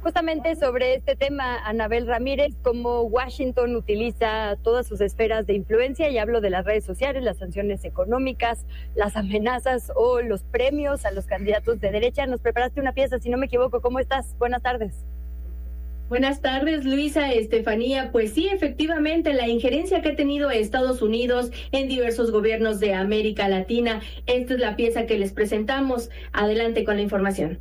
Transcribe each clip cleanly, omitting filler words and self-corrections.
Justamente sobre este tema, Anabel Ramírez, cómo Washington utiliza todas sus esferas de influencia, y hablo de las redes sociales, las sanciones económicas, las amenazas o los premios a los candidatos de derecha. Nos preparaste una pieza, si no me equivoco. ¿Cómo estás? Buenas tardes. Buenas tardes, Luisa, Estefanía. Pues sí, efectivamente, la injerencia que ha tenido Estados Unidos en diversos gobiernos de América Latina. Esta es la pieza que les presentamos. Adelante con la información.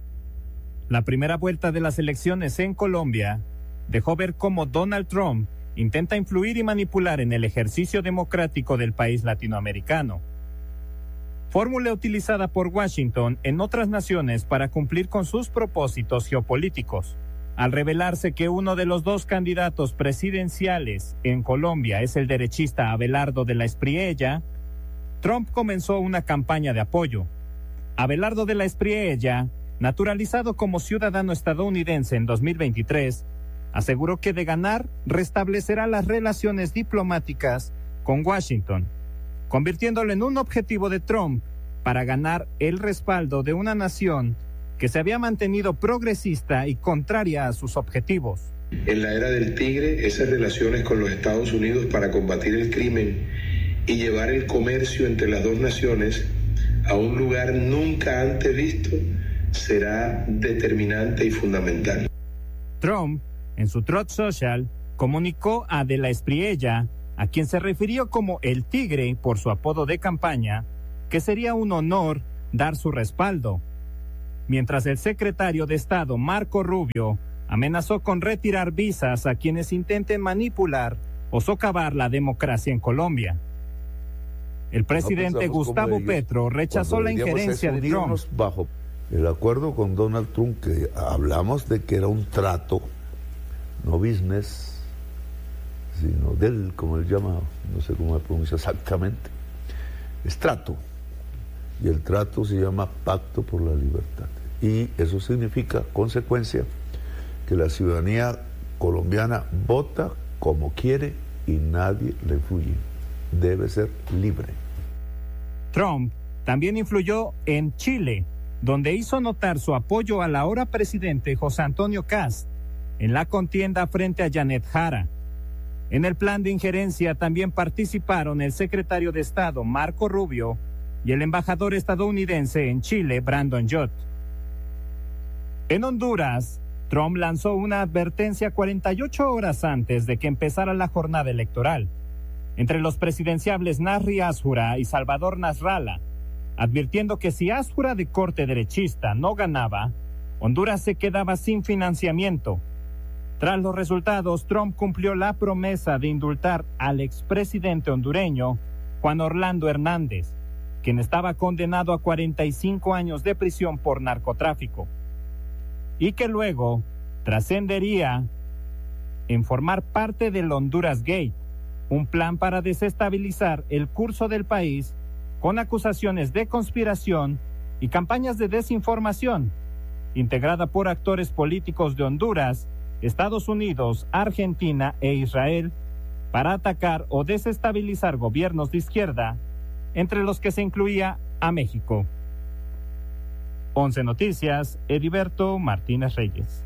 La primera vuelta de las elecciones en Colombia dejó ver cómo Donald Trump intenta influir y manipular en el ejercicio democrático del país latinoamericano. Fórmula utilizada por Washington en otras naciones para cumplir con sus propósitos geopolíticos. Al revelarse que uno de los dos candidatos presidenciales en Colombia es el derechista Abelardo de la Espriella, Trump comenzó una campaña de apoyo. Abelardo de la Espriella, naturalizado como ciudadano estadounidense en 2023, aseguró que de ganar restablecerá las relaciones diplomáticas con Washington, convirtiéndolo en un objetivo de Trump para ganar el respaldo de una nación que se había mantenido progresista y contraria a sus objetivos. En la era del tigre, esas relaciones con los Estados Unidos para combatir el crimen y llevar el comercio entre las dos naciones a un lugar nunca antes visto será determinante y fundamental. Trump, en su Truth Social, comunicó a De la Espriella, a quien se refirió como el tigre por su apodo de campaña, que sería un honor dar su respaldo. Mientras el secretario de Estado, Marco Rubio, amenazó con retirar visas a quienes intenten manipular o socavar la democracia en Colombia. El presidente Gustavo Petro rechazó la injerencia de Trump. Bajo el acuerdo con Donald Trump, que hablamos de que era un trato, no business, sino del, como él llama, no sé cómo se pronuncia exactamente, es trato. Y el trato se llama Pacto por la Libertad. Y eso significa, consecuencia, que la ciudadanía colombiana vota como quiere y nadie le influye. Debe ser libre. Trump también influyó en Chile, donde hizo notar su apoyo al ahora presidente José Antonio Kast en la contienda frente a Janet Jara. En el plan de injerencia también participaron el secretario de Estado Marco Rubio y el embajador estadounidense en Chile, Brandon Jott. En Honduras, Trump lanzó una advertencia 48 horas antes de que empezara la jornada electoral, entre los presidenciables Nasri Ashura y Salvador Nasralla, advirtiendo que si Ashura, de corte derechista, no ganaba, Honduras se quedaba sin financiamiento. Tras los resultados, Trump cumplió la promesa de indultar al expresidente hondureño Juan Orlando Hernández, quien estaba condenado a 45 años de prisión por narcotráfico, y que luego trascendería en formar parte del Honduras Gate, un plan para desestabilizar el curso del país con acusaciones de conspiración y campañas de desinformación, integrada por actores políticos de Honduras, Estados Unidos, Argentina e Israel, para atacar o desestabilizar gobiernos de izquierda, entre los que se incluía a México. 11 Noticias, Heriberto Martínez Reyes.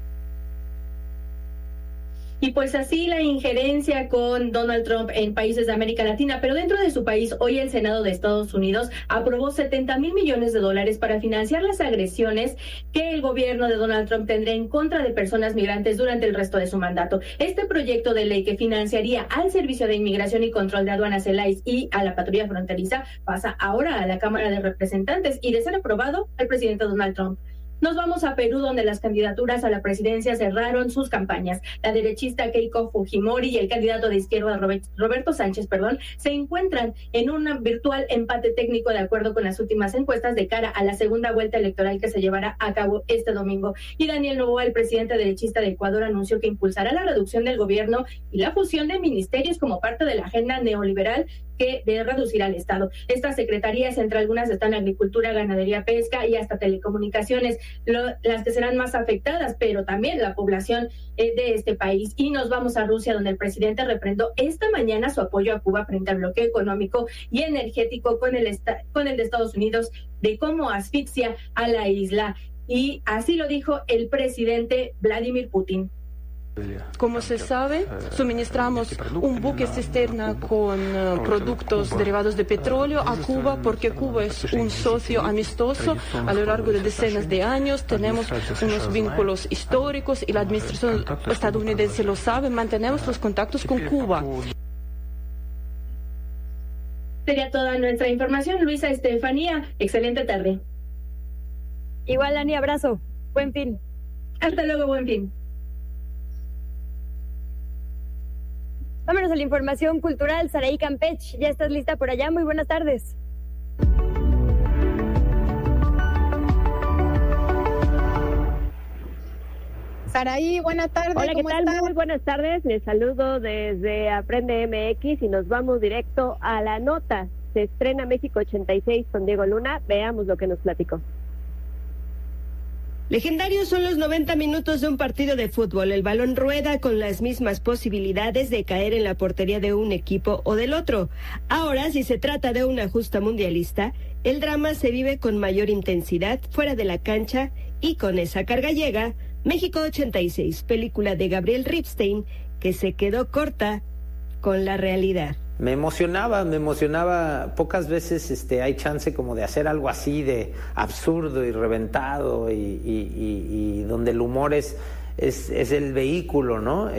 Y pues así la injerencia con Donald Trump en países de América Latina, pero dentro de su país, hoy el Senado de Estados Unidos aprobó $70,000 millones para financiar las agresiones que el gobierno de Donald Trump tendrá en contra de personas migrantes durante el resto de su mandato. Este proyecto de ley que financiaría al Servicio de Inmigración y Control de Aduanas, el ICE, y a la Patrulla Fronteriza, pasa ahora a la Cámara de Representantes y, de ser aprobado, al presidente Donald Trump. Nos vamos a Perú, donde las candidaturas a la presidencia cerraron sus campañas. La derechista Keiko Fujimori y el candidato de izquierda Roberto Sánchez, se encuentran en un virtual empate técnico de acuerdo con las últimas encuestas de cara a la segunda vuelta electoral que se llevará a cabo este domingo. Y Daniel Noboa, el presidente derechista de Ecuador, anunció que impulsará la reducción del gobierno y la fusión de ministerios como parte de la agenda neoliberal que de reducir al Estado. Estas secretarías, entre algunas, están agricultura, ganadería, pesca y hasta telecomunicaciones, las que serán más afectadas, pero también la población de este país. Y nos vamos a Rusia, donde el presidente refrendó esta mañana su apoyo a Cuba frente al bloqueo económico y energético con el de Estados Unidos, de cómo asfixia a la isla. y así lo dijo el presidente Vladimir Putin. Como se sabe, suministramos un buque cisterna con productos derivados de petróleo a Cuba porque Cuba es un socio amistoso a lo largo de decenas de años. Tenemos unos vínculos históricos y la administración estadounidense lo sabe. Mantenemos los contactos con Cuba. Sería toda nuestra información. Luisa Estefanía, excelente tarde. Igual, Ani, abrazo. Buen fin. Hasta luego, buen fin. Vámonos a la información cultural. Saraí Campech, ya estás lista por allá. Muy buenas tardes. Saraí, buenas tardes. Hola, ¿qué tal? ¿Estás? Muy buenas tardes. Les saludo desde Aprende MX y nos vamos directo a la nota. Se estrena México 86 con Diego Luna. Veamos lo que nos platicó. Legendarios son los 90 minutos de un partido de fútbol. El balón rueda con las mismas posibilidades de caer en la portería de un equipo o del otro. Ahora, si se trata de una justa mundialista, el drama se vive con mayor intensidad fuera de la cancha y con esa carga llega México 86, película de Gabriel Ripstein, que se quedó corta con la realidad. Me emocionaba, pocas veces hay chance como de hacer algo así de absurdo y reventado y donde el humor es el vehículo, ¿no?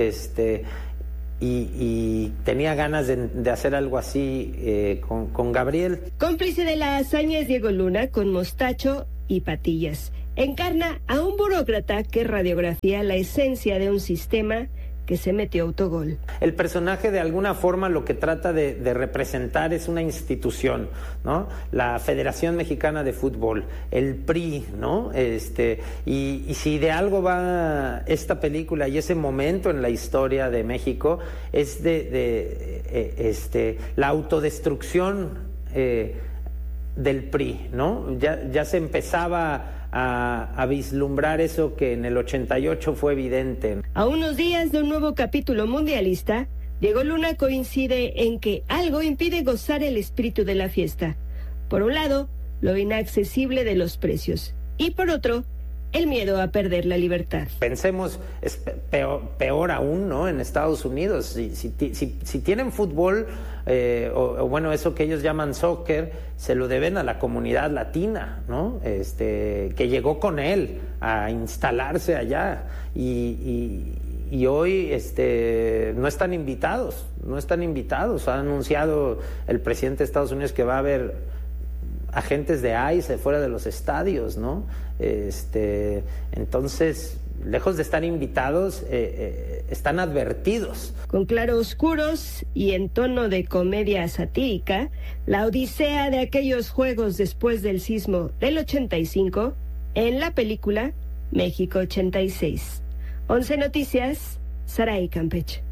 Y tenía ganas de hacer algo así con Gabriel. Cómplice de la hazaña es Diego Luna con mostacho y patillas. Encarna a un burócrata que radiografía la esencia de un sistema que se metió autogol. El personaje de alguna forma lo que trata de representar es una institución, ¿no? La Federación Mexicana de Fútbol, el PRI, ¿no? Y si de algo va esta película y ese momento en la historia de México es de la autodestrucción del PRI, ¿no? Ya se empezaba a vislumbrar eso que en el 88 fue evidente. A unos días de un nuevo capítulo mundialista, Diego Luna coincide en que algo impide gozar el espíritu de la fiesta. Por un lado, lo inaccesible de los precios, y por otro, el miedo a perder la libertad. Pensemos, es peor aún, ¿no? En Estados Unidos, si tienen fútbol, o bueno, eso que ellos llaman soccer, se lo deben a la comunidad latina, ¿no? Que llegó con él a instalarse allá y hoy no están invitados. Ha anunciado el presidente de Estados Unidos que va a haber agentes de ICE fuera de los estadios, ¿no? Entonces, lejos de estar invitados, están advertidos. Con claroscuros y en tono de comedia satírica, la odisea de aquellos juegos después del sismo del 85, en la película México 86. 11 Noticias, Saraí Campech.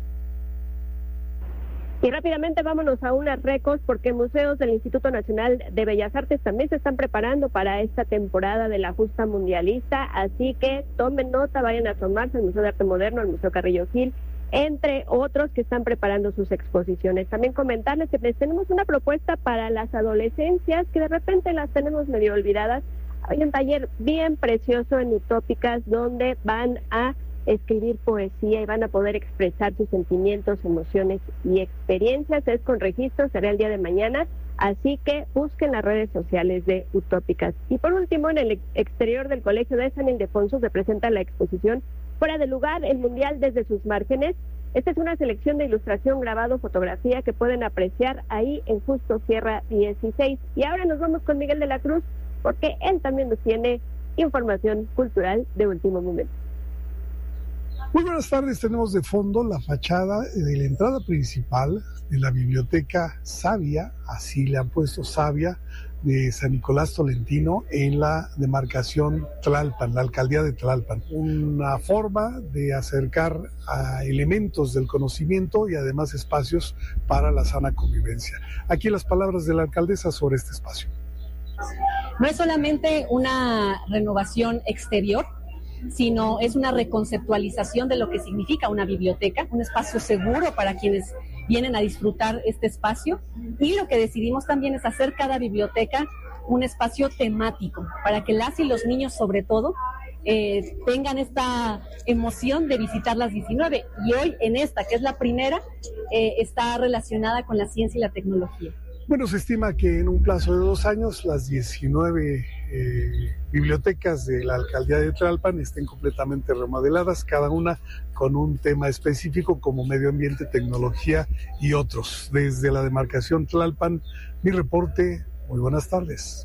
Y rápidamente vámonos a unas récords porque museos del Instituto Nacional de Bellas Artes también se están preparando para esta temporada de la justa mundialista, así que tomen nota, vayan a asomarse al Museo de Arte Moderno, al Museo Carrillo Gil, entre otros que están preparando sus exposiciones. También comentarles que les tenemos una propuesta para las adolescencias que de repente las tenemos medio olvidadas. Hay un taller bien precioso en Utópicas donde van a escribir poesía y van a poder expresar sus sentimientos, emociones y experiencias. Es con registro, será el día de mañana, así que busquen las redes sociales de Utópicas. Y por último, en el exterior del Colegio de San Ildefonso se presenta la exposición Fuera de Lugar, el Mundial desde sus márgenes. Esta es una selección de ilustración, grabado, fotografía que pueden apreciar ahí en Justo Sierra 16. Y ahora nos vamos con Miguel de la Cruz porque él también nos tiene información cultural de último momento. Muy buenas tardes, tenemos de fondo la fachada de la entrada principal de la biblioteca Savia, así le han puesto Savia, de San Nicolás Tolentino en la demarcación Tlalpan, la alcaldía de Tlalpan. Una forma de acercar a elementos del conocimiento y además espacios para la sana convivencia. Aquí las palabras de la alcaldesa sobre este espacio. No es solamente una renovación exterior, sino es una reconceptualización de lo que significa una biblioteca, un espacio seguro para quienes vienen a disfrutar este espacio, y lo que decidimos también es hacer cada biblioteca un espacio temático para que las y los niños sobre todo tengan esta emoción de visitar las 19. Y hoy en esta, que es la primera, está relacionada con la ciencia y la tecnología. Bueno, se estima que en un plazo de 2 años las 19 bibliotecas de la alcaldía de Tlalpan estén completamente remodeladas, cada una con un tema específico como medio ambiente, tecnología y otros. Desde la demarcación Tlalpan, mi reporte. Muy buenas tardes.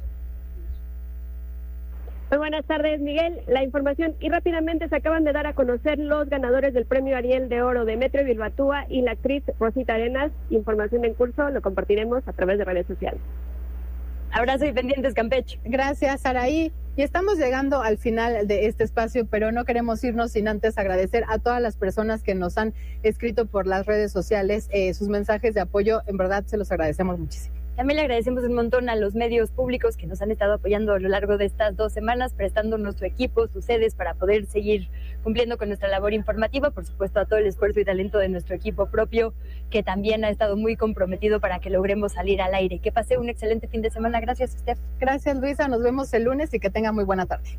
Muy buenas tardes, Miguel. La información, y rápidamente se acaban de dar a conocer los ganadores del premio Ariel de Oro de Metro Bilbatúa y la actriz Rosita Arenas. Información en curso, lo compartiremos a través de redes sociales. Abrazo y pendientes, Campeche. Gracias, Saraí. Y estamos llegando al final de este espacio, pero no queremos irnos sin antes agradecer a todas las personas que nos han escrito por las redes sociales sus mensajes de apoyo. En verdad, se los agradecemos muchísimo. También le agradecemos un montón a los medios públicos que nos han estado apoyando a lo largo de estas 2 semanas, prestándonos su equipo, sus sedes para poder seguir cumpliendo con nuestra labor informativa. Por supuesto, a todo el esfuerzo y talento de nuestro equipo propio, que también ha estado muy comprometido para que logremos salir al aire. Que pase un excelente fin de semana. Gracias, Steph. Gracias, Luisa. Nos vemos el lunes y que tenga muy buena tarde.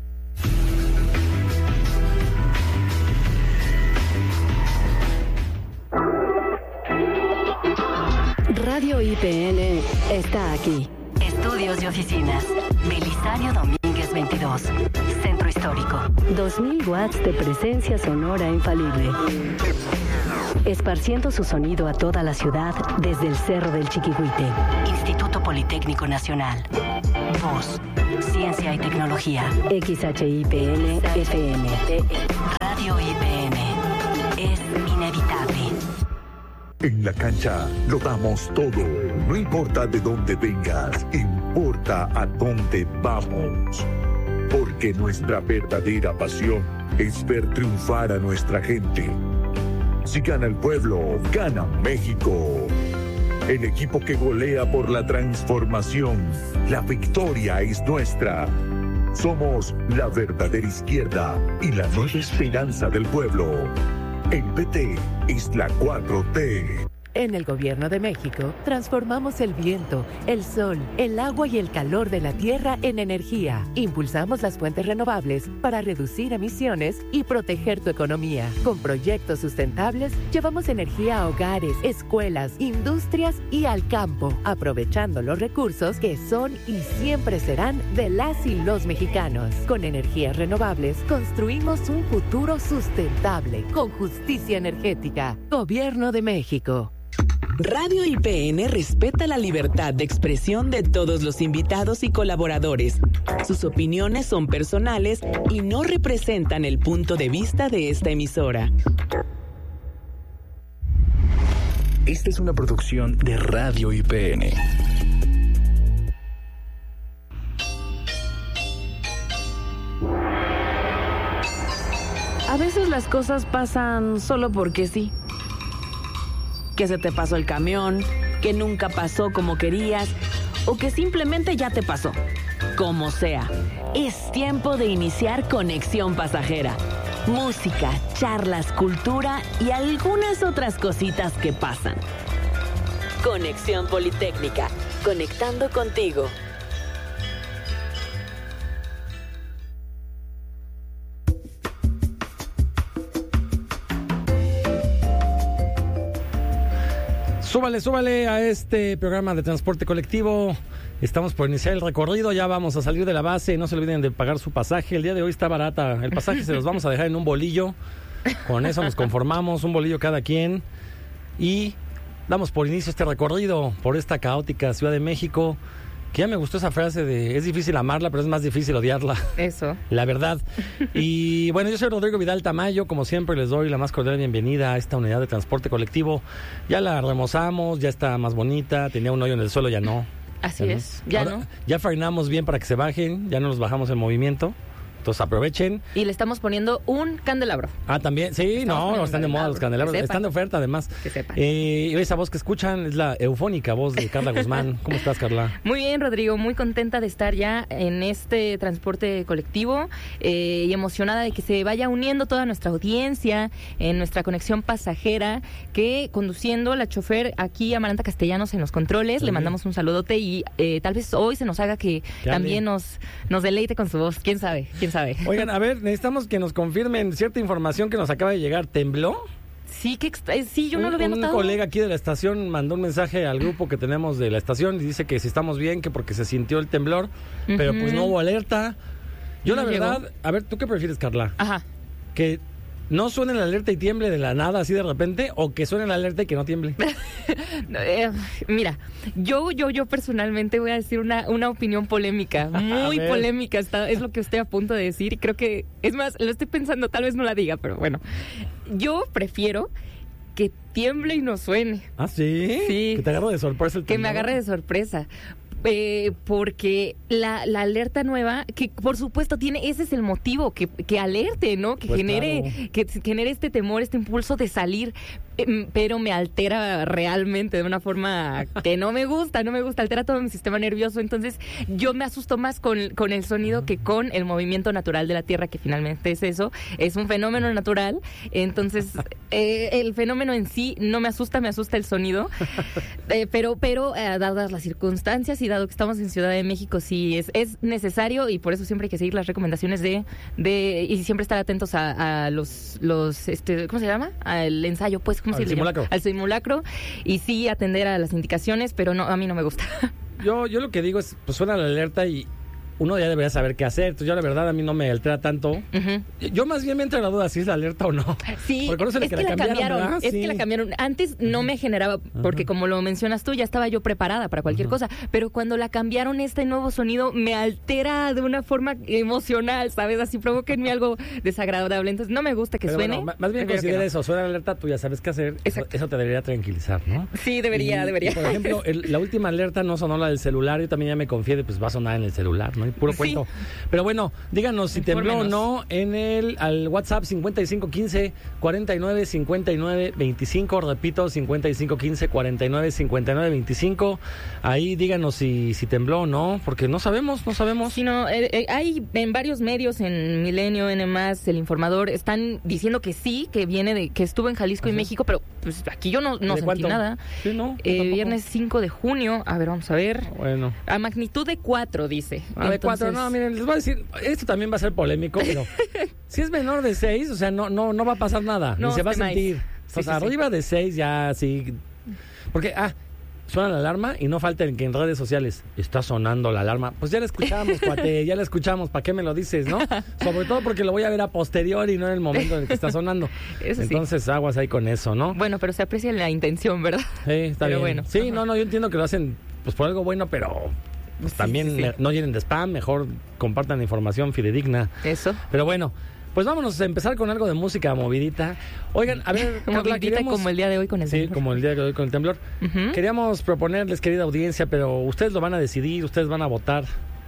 Radio IPN está aquí. Estudios y oficinas. Belisario Domínguez 22. Centro Histórico. 2000 watts de presencia sonora infalible. Esparciendo su sonido a toda la ciudad desde el Cerro del Chiquihuite. Instituto Politécnico Nacional. Voz, ciencia y tecnología. XHIPN FM. Radio IPN. Es inevitable. En la cancha lo damos todo. No importa de dónde vengas, importa a dónde vamos. Porque nuestra verdadera pasión es ver triunfar a nuestra gente. Si gana el pueblo, gana México. El equipo que golea por la transformación. La victoria es nuestra. Somos la verdadera izquierda y la nueva esperanza del pueblo. El PT es la 4T. En el Gobierno de México, transformamos el viento, el sol, el agua y el calor de la tierra en energía. Impulsamos las fuentes renovables para reducir emisiones y proteger tu economía. Con proyectos sustentables, llevamos energía a hogares, escuelas, industrias y al campo, aprovechando los recursos que son y siempre serán de las y los mexicanos. Con energías renovables, construimos un futuro sustentable, con justicia energética. Gobierno de México. Radio IPN respeta la libertad de expresión de todos los invitados y colaboradores. Sus opiniones son personales y no representan el punto de vista de esta emisora. Esta es una producción de Radio IPN. A veces las cosas pasan solo porque sí. Que se te pasó el camión, que nunca pasó como querías, o que simplemente ya te pasó. Como sea, es tiempo de iniciar Conexión Pasajera. Música, charlas, cultura y algunas otras cositas que pasan. Conexión Politécnica, conectando contigo. Súbale a este programa de transporte colectivo. Estamos por iniciar el recorrido, ya vamos a salir de la base. No se olviden de pagar su pasaje. El día de hoy está barata. El pasaje se los vamos a dejar en un bolillo. Con eso nos conformamos, un bolillo cada quien. Y damos por inicio este recorrido por esta caótica Ciudad de México. Que ya me gustó esa frase de es difícil amarla, pero es más difícil odiarla. Eso. La verdad. Y bueno, yo soy Rodrigo Vidal Tamayo. Como siempre, les doy la más cordial bienvenida a esta unidad de transporte colectivo. Ya la remozamos, ya está más bonita. Tenía un hoyo en el suelo, ya no. Así es, ya no. Ya frenamos bien para que se bajen, ya no los bajamos en movimiento. Entonces aprovechen. Y le estamos poniendo un candelabro. Ah, también, sí, no, están de moda los candelabros. Están de oferta, además. Que sepan. Esa voz que escuchan es la eufónica voz de Carla Guzmán. ¿Cómo estás, Carla? Muy bien, Rodrigo. Muy contenta de estar ya en este transporte colectivo y emocionada de que se vaya uniendo toda nuestra audiencia en nuestra conexión pasajera, que conduciendo la chofer aquí, Amaranta Castellanos, en los controles. Sí. Le mandamos un saludote y tal vez hoy se nos haga que también nos deleite con su voz. ¿Quién sabe? quién sabe. Oigan, a ver, necesitamos que nos confirmen cierta información que nos acaba de llegar. ¿Tembló? Sí, sí, yo no lo había notado. Un colega aquí de la estación mandó un mensaje al grupo que tenemos de la estación y dice que si estamos bien, que porque se sintió el temblor, pero pues no hubo alerta. Yo la verdad, a ver, ¿tú qué prefieres, Carla? Ajá. Que no suene la alerta y tiemble de la nada así de repente, o que suene la alerta y que no tiemble. Mira, yo personalmente voy a decir una opinión polémica, muy polémica, es lo que estoy a punto de decir, y creo que, es más, lo estoy pensando, tal vez no la diga, pero bueno, yo prefiero que tiemble y no suene. ¿Ah, sí? Sí. Que te agarre de sorpresa el temblor. Que me agarre de sorpresa. Porque la alerta nueva, que por supuesto tiene, ese es el motivo, que alerte, ¿no? Que pues genere, claro, que genere este temor, este impulso de salir, pero me altera realmente de una forma que no me gusta, altera todo mi sistema nervioso. Entonces yo me asusto más con el sonido que con el movimiento natural de la Tierra, que finalmente es eso, es un fenómeno natural. Entonces el fenómeno en sí no me asusta el sonido, pero dadas las circunstancias y dado que estamos en Ciudad de México, sí es necesario, y por eso siempre hay que seguir las recomendaciones y siempre estar atentos a los ¿cómo se llama? Al ensayo, pues, ¿cómo se llama? Simulacro. Al simulacro, y sí atender a las indicaciones, pero no, a mí no me gusta. Yo lo que digo es, pues suena la alerta y uno ya debería saber qué hacer. Entonces yo la verdad a mí no me altera tanto. Yo más bien me entra la duda si es la alerta o no. Sí, es que la cambiaron. Es que la cambiaron. Antes no me generaba, porque como lo mencionas tú, ya estaba yo preparada para cualquier cosa. Pero cuando la cambiaron, este nuevo sonido me altera de una forma emocional, ¿sabes? Así provoca en mí algo desagradable. Entonces no me gusta que suene. Bueno, más bien considera eso, suena la alerta, tú ya sabes qué hacer. Eso te debería tranquilizar, ¿no? Sí, debería. Y, por ejemplo, la última alerta no sonó la del celular. Yo también ya me confié de, pues va a sonar en el celular, ¿no? Puro cuento. Pero bueno, díganos si tembló o no al WhatsApp 5515 49 59 25, repito, 5515 49 59 25. Ahí díganos si tembló o no, porque no sabemos. Sí, no, hay en varios medios, en Milenio, N+, El Informador, están diciendo que sí, que viene que estuvo en Jalisco y México, pero pues aquí yo no sentí nada. Sí, no, viernes 5 de junio, a ver, vamos a ver. Bueno. A magnitud de 4, dice. De 4, no, miren, les voy a decir, esto también va a ser polémico, pero si es menor de 6, o sea, no va a pasar nada, ni se va a sentir. Sí, o sea, arriba de 6 ya sí. Porque, suena la alarma y no falta que en redes sociales está sonando la alarma. Pues ya la escuchamos, cuate, ya la escuchamos, ¿para qué me lo dices, no? Sobre todo porque lo voy a ver a posteriori y no en el momento en el que está sonando. Entonces, aguas ahí con eso, ¿no? Bueno, pero se aprecia la intención, ¿verdad? Sí, está bien. Bueno. Sí, no, yo entiendo que lo hacen pues por algo bueno, pero pues también no llenen de spam, mejor compartan información fidedigna. Eso. Pero bueno, pues vámonos a empezar con algo de música movidita. Oigan, a ver, movidita como el día de hoy con el temblor. Sí, como el día de hoy con el temblor. Queríamos proponerles, querida audiencia, pero ustedes lo van a decidir, ustedes van a votar.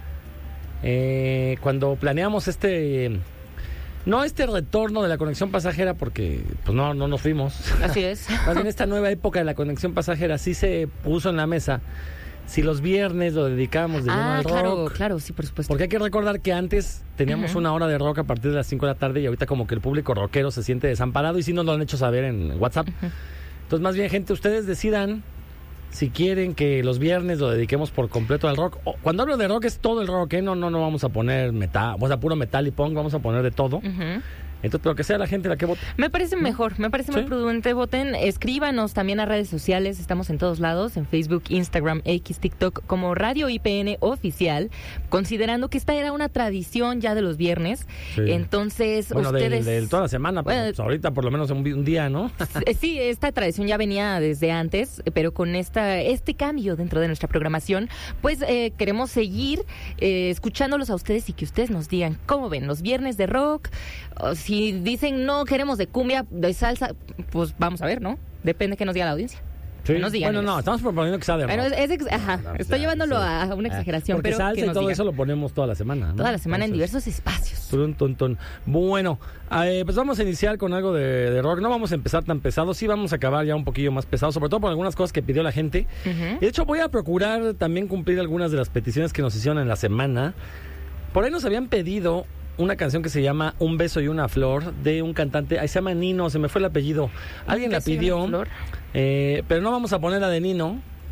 Cuando planeamos no este retorno de la conexión pasajera, porque pues no nos fuimos. Así es. Más bien esta nueva época de la conexión pasajera sí se puso en la mesa. Si los viernes lo dedicábamos de lleno al rock. Claro, sí, por supuesto. Porque hay que recordar que antes teníamos una hora de rock a partir de las 5 de la tarde y ahorita como que el público rockero se siente desamparado y sí nos lo han hecho saber en WhatsApp. Entonces, más bien, gente, ustedes decidan si quieren que los viernes lo dediquemos por completo al rock. Cuando hablo de rock es todo el rock, ¿eh? No vamos a poner metal, o sea, puro metal y punk, vamos a poner de todo. Entonces, pero que sea la gente la que vote. Me parece mejor, me parece muy prudente. Voten, escríbanos también a redes sociales, estamos en todos lados, en Facebook, Instagram, X, TikTok, como Radio IPN Oficial, considerando que esta era una tradición ya de los viernes. Sí. Entonces, ustedes... de toda la semana, pues ahorita por lo menos un día, ¿no? Sí, esta tradición ya venía desde antes, pero con este cambio dentro de nuestra programación, pues queremos seguir escuchándolos a ustedes y que ustedes nos digan cómo ven los viernes de rock. Si dicen no queremos de cumbia, de salsa, pues vamos a ver, ¿no? Depende que nos diga la audiencia. Sí. No, estamos proponiendo que sea de rock. Bueno, estoy llevándolo a una exageración, porque pero salsa que nos y todo diga. Eso lo ponemos toda la semana, ¿no? Toda la semana. Entonces, en diversos espacios. Bueno, pues vamos a iniciar con algo de rock. No vamos a empezar tan pesado, sí vamos a acabar ya un poquillo más pesado, sobre todo por algunas cosas que pidió la gente. Y de hecho voy a procurar también cumplir algunas de las peticiones que nos hicieron en la semana. Por ahí nos habían pedido una canción que se llama Un beso y una flor, de un cantante, se llama Nino, se me fue el apellido. Alguien la pidió, pero no vamos a poner la de Nino,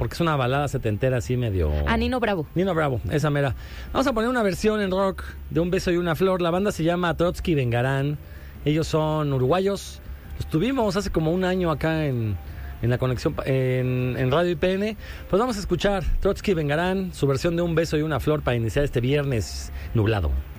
porque es una balada setentera así medio... Nino Bravo. Nino Bravo, esa mera. Vamos a poner una versión en rock de Un beso y una flor. La banda se llama Trotsky Vengarán. Ellos son uruguayos. Los tuvimos hace como un año acá en la conexión en Radio IPN. Pues vamos a escuchar Trotsky Vengarán, su versión de Un beso y una flor para iniciar este viernes nublado.